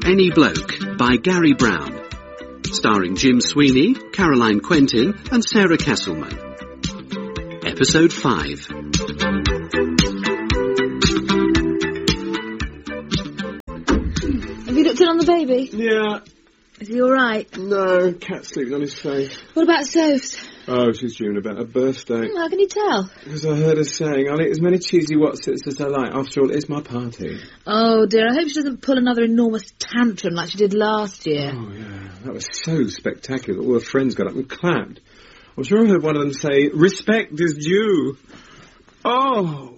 Any Bloke by Gary Brown. Starring Jim Sweeney, Caroline Quentin and Sarah Kesselman. Episode 5. Have you looked in on the baby? Yeah. Is he alright? No, cat's sleeping on his face. What about Soph's? Oh, she's dreaming about her birthday. How can you tell? Because I heard her saying, I'll eat as many cheesy Wotsits as I like. After all, it's my party. Oh dear, I hope she doesn't pull another enormous tantrum like she did last year. Oh, yeah. That was so spectacular. All her friends got up and clapped. I'm sure I heard one of them say, respect is due. Oh,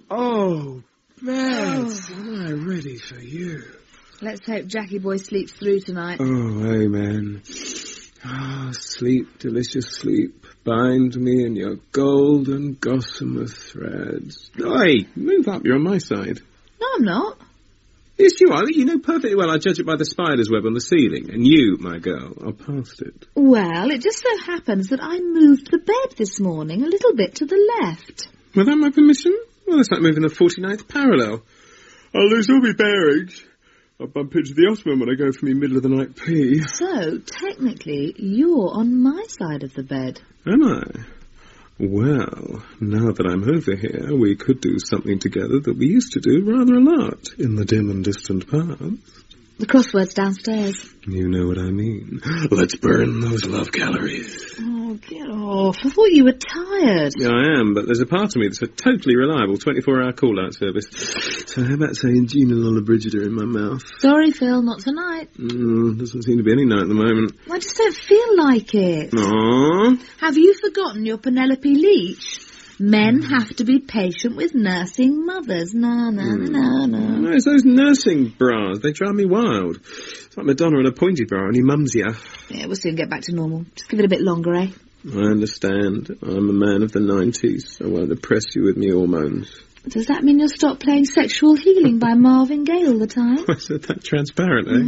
Beth, am I ready for you? Let's hope Jackie boy sleeps through tonight. Oh, amen. Ah, sleep, delicious sleep. Bind me in your golden gossamer threads. Oi, move up, you're on my side. No, I'm not. Yes, you are. You know perfectly well I judge it by the spider's web on the ceiling. And you, my girl, are past it. Well, it just so happens that I moved the bed this morning a little bit to the left. Without my permission? Well, that's like moving the 49th parallel. I'll lose all my bearings. I'll bump into the Ottoman when I go for me middle of the night pee. So, technically, you're on my side of the bed. Am I? Well, now that I'm over here, we could do something together that we used to do rather a lot in the dim and distant past. The crossword's downstairs. You know what I mean. Let's burn those love calories. Oh, get off. I thought you were tired. Yeah, I am, but there's a part of me that's a totally reliable 24-hour call-out service. So how about saying Gina Lollobrigida in my mouth? Sorry, Phil, not tonight. Doesn't seem to be any night at the moment. I just don't feel like it. Aww. Have you forgotten your Penelope Leach? Men have to be patient with nursing mothers. No. No, it's those nursing bras. They drive me wild. It's like Madonna in a pointy bra, only mumsier. Yeah, we'll soon get back to normal. Just give it a bit longer, eh? I understand. I'm a man of the 90s. I won't oppress you with me hormones. Does that mean you'll stop playing Sexual Healing by Marvin Gaye all the time? Why is it that transparent, eh?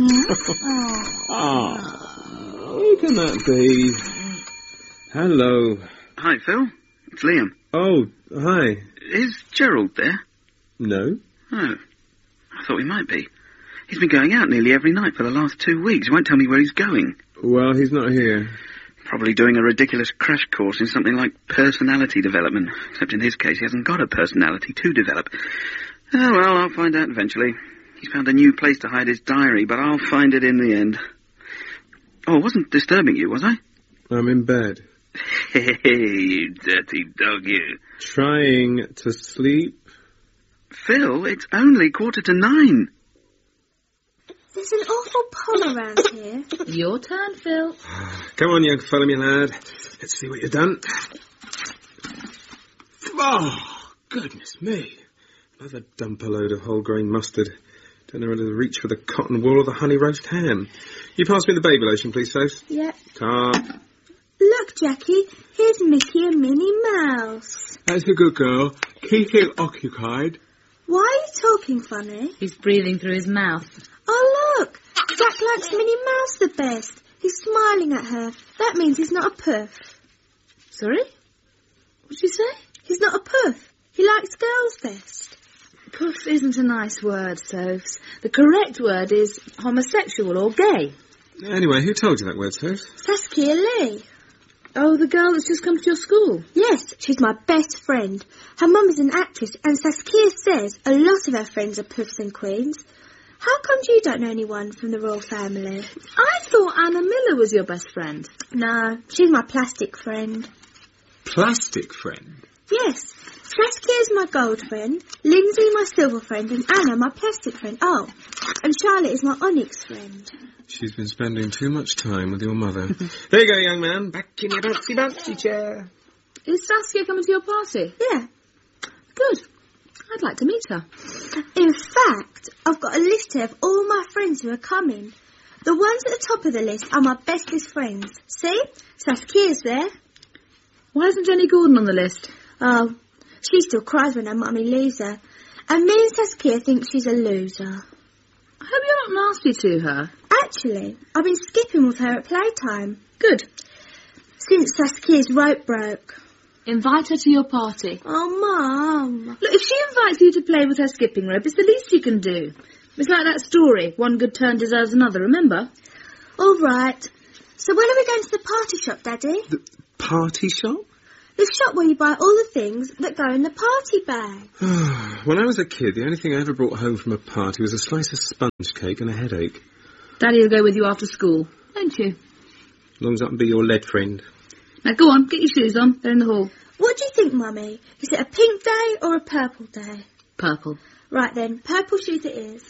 Mm-hmm. Who can that be? Hello. Hi, Phil. It's Liam. Oh, hi. Is Gerald there? No. Oh, I thought he might be. He's been going out nearly every night for the last 2 weeks. He won't tell me where he's going. Well, he's not here. Probably doing a ridiculous crash course in something like personality development. Except in his case, he hasn't got a personality to develop. Oh, well, I'll find out eventually. He's found a new place to hide his diary, but I'll find it in the end. Oh, I wasn't disturbing you, was I? I'm in bed. Hey, you dirty dog, you. Trying to sleep? Phil, it's only 9:15. There's an awful pole around here. Your turn, Phil. Come on, young fella, me lad. Let's see what you've done. Oh, goodness me. Another dump a load of whole grain mustard. Don't know whether to reach for the cotton wool or the honey roast ham. You pass me the baby lotion, please, Soph. Yep. Come. Look, Jackie, here's Mickey and Minnie Mouse. That's a good girl. Keep it occupied. Why are you talking funny? He's breathing through his mouth. Oh, look, Jack likes Minnie Mouse the best. He's smiling at her. That means he's not a puff. Sorry? What'd you say? He's not a puff. He likes girls best. Puff isn't a nice word, Sophs. The correct word is homosexual or gay. Anyway, who told you that word, Soph? Saskia Lee. Oh, the girl that's just come to your school? Yes, she's my best friend. Her mum is an actress, and Saskia says a lot of her friends are puffs and queens. How come you don't know anyone from the royal family? I thought Anna Miller was your best friend. No, she's my plastic friend. Plastic friend? Yes, Saskia's my gold friend, Lindsay my silver friend, and Anna my plastic friend. Oh, and Charlotte is my onyx friend. She's been spending too much time with your mother. There you go, young man. Back in your bouncy chair. Is Saskia coming to your party? Yeah. Good. I'd like to meet her. In fact, I've got a list here of all my friends who are coming. The ones at the top of the list are my bestest friends. See? Saskia's there. Why isn't Jenny Gordon on the list? Oh, she still cries when her mummy leaves her. And me and Saskia think she's a loser. I hope you're not nasty to her. Actually, I've been skipping with her at playtime. Good. Since Saskia's rope broke. Invite her to your party. Oh, Mum. Look, if she invites you to play with her skipping rope, it's the least you can do. It's like that story, one good turn deserves another, remember? All right. So when are we going to the party shop, Daddy? The party shop? The shop where you buy all the things that go in the party bag. When I was a kid, the only thing I ever brought home from a party was a slice of sponge cake and a headache. Daddy will go with you after school, won't you? As long as I can be your lead friend. Now go on, get your shoes on, they're in the hall. What do you think, Mummy? Is it a pink day or a purple day? Purple. Right then, purple shoes it is.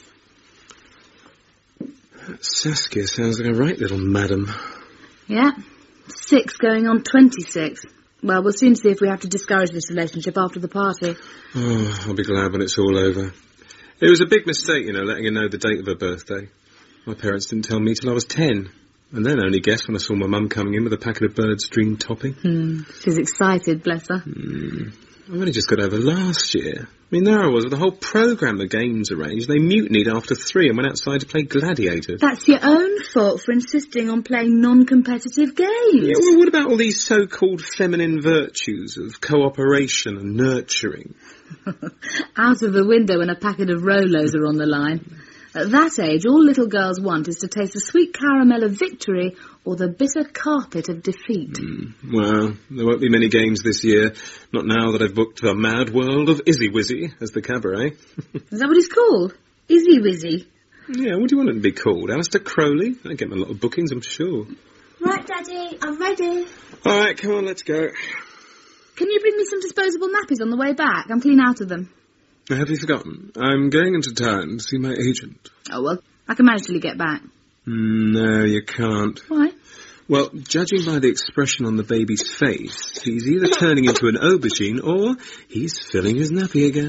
Saskia sounds like a right little madam. Yeah, 6 going on 26. Well, we'll soon see if we have to discourage this relationship after the party. Oh, I'll be glad when it's all over. It was a big mistake, letting her know the date of her birthday. My parents didn't tell me till I was 10. And then only guessed when I saw my mum coming in with a packet of Bird's Dream topping. She's excited, bless her. I've only just got over last year. I mean, there I was with a whole programme of games arranged. They mutinied after 3 and went outside to play Gladiator. That's your own fault for insisting on playing non-competitive games. Yeah, well, what about all these so-called feminine virtues of cooperation and nurturing? Out of the window when a packet of Rolos are on the line. At that age, all little girls want is to taste the sweet caramel of victory or the bitter carpet of defeat. Well, there won't be many games this year. Not now that I've booked the Mad World of Izzy Wizzy as the cabaret. Is that what he's called? Izzy Wizzy? Yeah, what do you want it to be called? Alistair Crowley? I get him a lot of bookings, I'm sure. Right, Daddy, I'm ready. All right, come on, let's go. Can you bring me some disposable nappies on the way back? I'm clean out of them. Have you forgotten? I'm going into town to see my agent. Oh, well, I can manage till you get back. No, you can't. Why? Well, judging by the expression on the baby's face, he's either turning into an aubergine or he's filling his nappy again.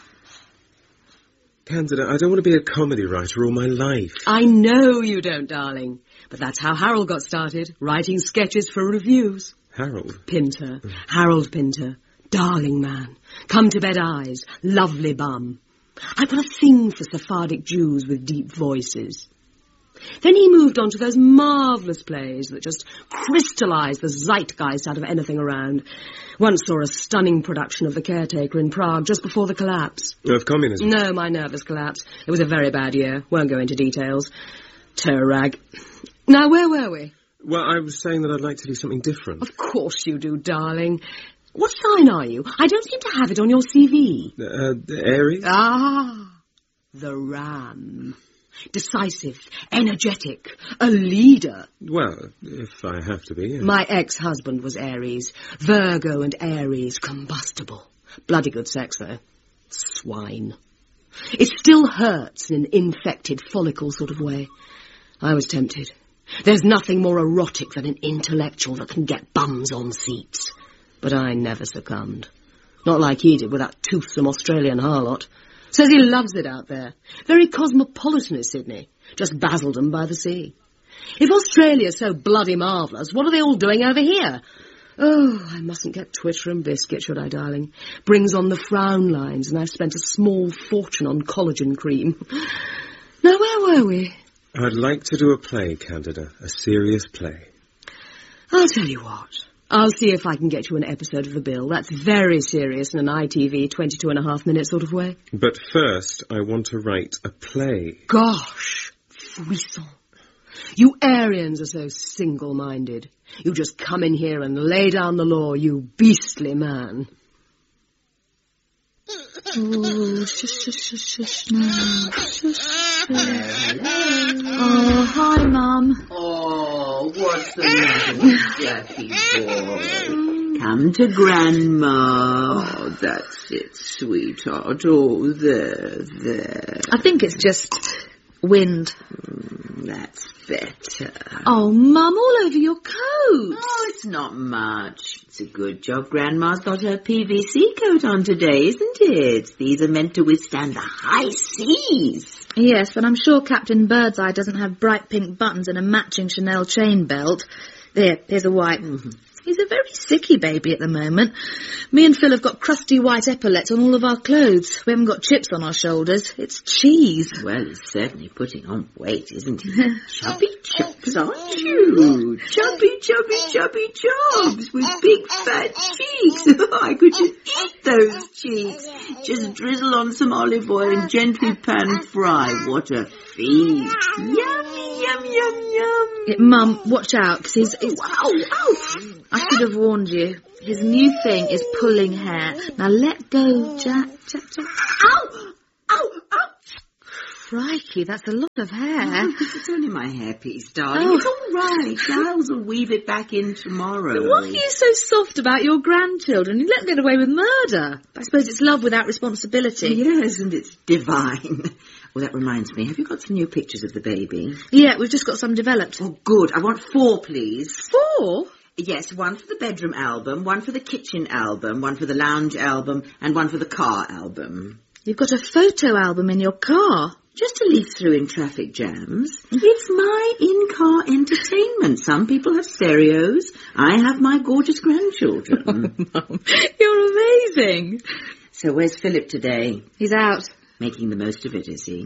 Candida, I don't want to be a comedy writer all my life. I know you don't, darling. But that's how Harold got started, writing sketches for reviews. Harold? Pinter. Harold Pinter. Darling man. Come-to-bed eyes. Lovely bum. I've got a thing for Sephardic Jews with deep voices. Then he moved on to those marvellous plays that just crystallised the zeitgeist out of anything around. Once saw a stunning production of The Caretaker in Prague just before the collapse. Of communism? No, my nervous collapse. It was a very bad year. Won't go into details. Terror rag. Now, where were we? Well, I was saying that I'd like to do something different. Of course you do, darling. What sign are you? I don't seem to have it on your CV. Aries? Ah, the Ram. Decisive, energetic, a leader. Well, if I have to be, yes. My ex-husband was Aries. Virgo and Aries, combustible. Bloody good sex, though. Swine. It still hurts in an infected follicle sort of way. I was tempted. There's nothing more erotic than an intellectual that can get bums on seats. But I never succumbed. Not like he did with that toothsome Australian harlot. Says he loves it out there. Very cosmopolitan is Sydney. Just Basildon by the sea. If Australia's so bloody marvellous, what are they all doing over here? Oh, I mustn't get Twitter and biscuit, should I, darling? Brings on the frown lines, and I've spent a small fortune on collagen cream. Now, where were we? I'd like to do a play, Candida. A serious play. I'll tell you what. I'll see if I can get you an episode of The Bill. That's very serious in an ITV 22.5-minute sort of way. But first, I want to write a play. Gosh, frisson. You Aryans are so single-minded. You just come in here and lay down the law, you beastly man. Oh, shush now. Shush. Oh, hi, Mum. Oh, what's the matter with Jackie boy? Come to Grandma. Oh, that's it, sweetheart. Oh, there. I think it's just wind. That's better. Oh, Mum, all over your coat. Oh, it's not much. It's a good job Grandma's got her PVC coat on today, isn't it? These are meant to withstand the high seas. Yes, but I'm sure Captain Birdseye doesn't have bright pink buttons and a matching Chanel chain belt. Here's a wipe. He's a very sicky baby at the moment. Me and Phil have got crusty white epaulets on all of our clothes. We haven't got chips on our shoulders. It's cheese. Well, he's certainly putting on weight, isn't he? Chubby chops, aren't you? Chubby chops with big fat cheeks. I could just eat those cheeks. Just drizzle on some olive oil and gently pan fry. What a feast. Yummy, yum, yum, yum. Mum, watch out, because he's... Ow. I should have warned you. His new thing is pulling hair. Now let go, Jack. Ow! Crikey, that's a lot of hair. It's only my hairpiece, darling. Oh. It's all right. Giles will weave it back in tomorrow. Why are you so soft about your grandchildren? You let them get away with murder. I suppose it's love without responsibility. Yes, and it's divine. Well, that reminds me. Have you got some new pictures of the baby? Yeah, we've just got some developed. Oh, good. I want 4, please. 4? Yes, 1 for the bedroom album, 1 for the kitchen album, 1 for the lounge album, and 1 for the car album. You've got a photo album in your car. Just to leaf through in traffic jams. It's my in-car entertainment. Some people have stereos. I have my gorgeous grandchildren. Mum, you're amazing. So where's Philip today? He's out. Making the most of it, is he?